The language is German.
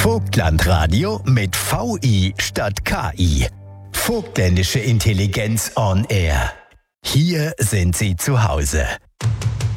Vogtlandradio mit VI statt KI. Vogtländische Intelligenz on Air. Hier sind Sie zu Hause.